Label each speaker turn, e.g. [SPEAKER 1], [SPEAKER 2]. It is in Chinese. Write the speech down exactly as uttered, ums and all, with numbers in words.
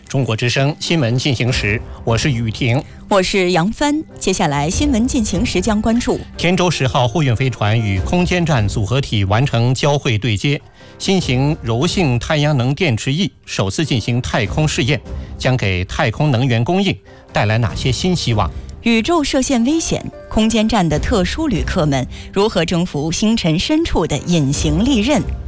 [SPEAKER 1] 中国之声新闻进行时，我是雨婷，
[SPEAKER 2] 我是杨帆。接下来新闻进行时将关注：
[SPEAKER 1] 天舟十号货运飞船与空间站组合体完成交会对接，新型柔性太阳能电池翼首次进行太空试验，将给太空能源供应带来哪些新希望？
[SPEAKER 2] 宇宙射线危险，空间站的特殊旅客们如何征服星辰深处的隐形利刃？